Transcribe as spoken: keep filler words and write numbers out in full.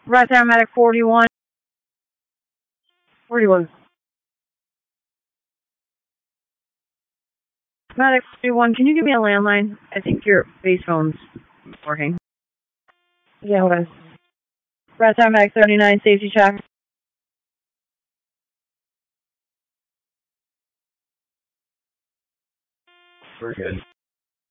Right there, Medic forty-one. forty-one. Medic forty-one, can you give me a landline? I think your base phone's working. Yeah, hold on. Right there, Medic thirty-nine, safety check. We're good.